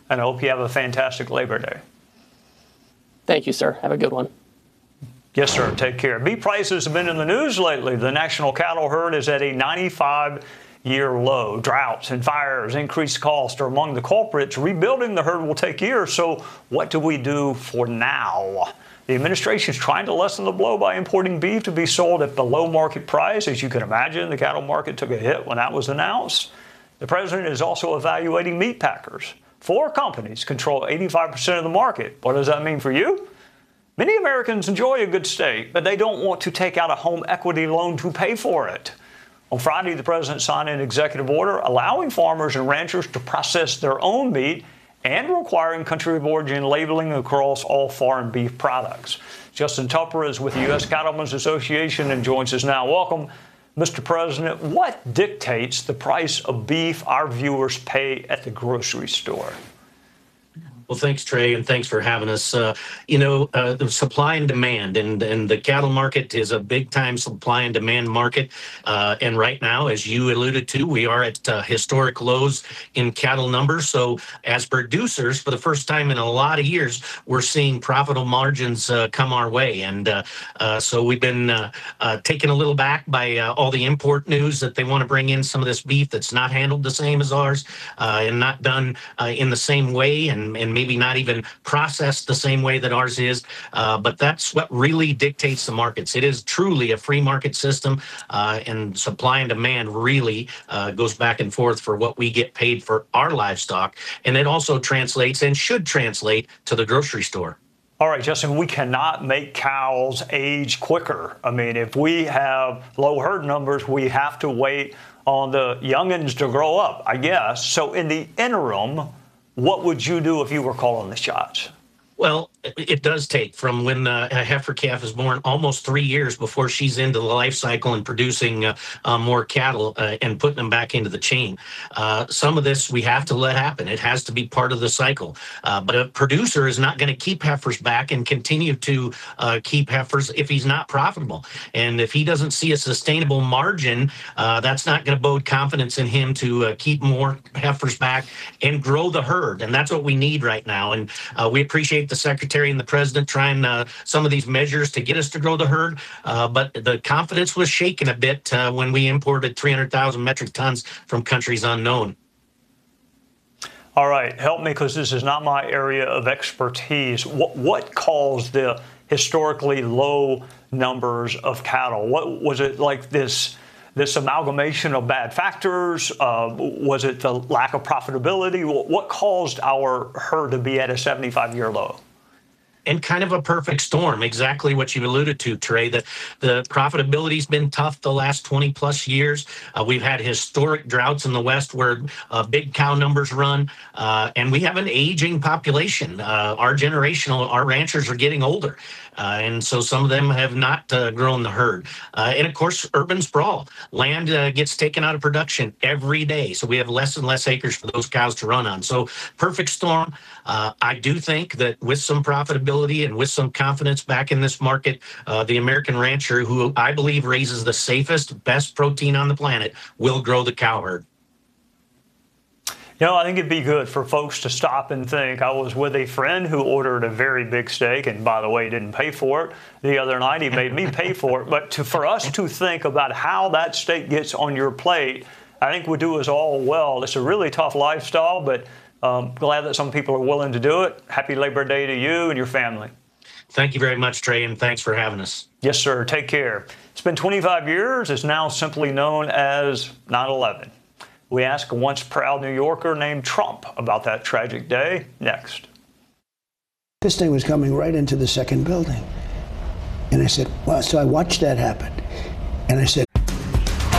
and I hope you have a fantastic Labor Day. Thank you, sir. Have a good one. Yes, sir. Take care. Beef prices have been in the news lately. The national cattle herd is at a 95-year low. Droughts and fires, increased costs are among the culprits. Rebuilding the herd will take years. So what do we do for now? The administration is trying to lessen the blow by importing beef to be sold at below market price. As you can imagine, the cattle market took a hit when that was announced. The president is also evaluating meat packers. 4 companies control 85% of the market. What does that mean for you? Many Americans enjoy a good steak, but they don't want to take out a home equity loan to pay for it. On Friday, the president signed an executive order allowing farmers and ranchers to process their own meat and requiring country of origin labeling across all foreign beef products. Justin Tupper is with the U.S. Cattlemen's Association and joins us now. Welcome, Mr. President. What dictates the price of beef our viewers pay at the grocery store? Well, thanks, Trey, and thanks for having us. The supply and demand, and the cattle market is a big-time supply and demand market. And right now, as you alluded to, we are at historic lows in cattle numbers. So as producers, for the first time in a lot of years, we're seeing profitable margins come our way. And so we've been taken a little back by all the import news that they want to bring in some of this beef that's not handled the same as ours and not done in the same way, and maybe not even processed the same way that ours is. But that's what really dictates the markets. It is truly a free market system, and supply and demand really goes back and forth for what we get paid for our livestock. And it also translates and should translate to the grocery store. All right, Justin, we cannot make cows age quicker. I mean, if we have low herd numbers, we have to wait on the youngins to grow up, I guess. So in the interim, what would you do if you were calling the shots? Well, it does take from when a heifer calf is born almost 3 years before she's into the life cycle and producing more cattle and putting them back into the chain. Some of this we have to let happen. It has to be part of the cycle. But a producer is not going to keep heifers back and continue to keep heifers if he's not profitable. And if he doesn't see a sustainable margin, that's not going to bode confidence in him to keep more heifers back and grow the herd. And that's what we need right now. And we appreciate the Secretary and the President trying some of these measures to get us to grow the herd. But the confidence was shaken a bit when we imported 300,000 metric tons from countries unknown. All right, help me, because this is not my area of expertise. What caused the historically low numbers of cattle? What was it, like this amalgamation of bad factors? Was it the lack of profitability? What caused our herd to be at a 75-year low? And kind of a perfect storm, exactly what you alluded to, Trey. The profitability's been tough the last 20 plus years. We've had historic droughts in the West where big cow numbers run, and we have an aging population. Our ranchers are getting older. And so some of them have not grown the herd. And of course, urban sprawl. Land gets taken out of production every day. So we have less and less acres for those cows to run on. So perfect storm. I do think that with some profitability and with some confidence back in this market, the American rancher, who I believe raises the safest, best protein on the planet, will grow the cow herd. You know, I think it'd be good for folks to stop and think. I was with a friend who ordered a very big steak, and by the way, didn't pay for it. The other night, he made me pay for it. But for us to think about how that steak gets on your plate, I think would do us all well. It's a really tough lifestyle, but glad that some people are willing to do it. Happy Labor Day to you and your family. Thank you very much, Trey, and thanks for having us. Yes, sir. Take care. It's been 25 years. It's now simply known as 9/11. We ask a once proud New Yorker named Trump about that tragic day next. This thing was coming right into the second building. And I said, well, so I watched that happen. And I said,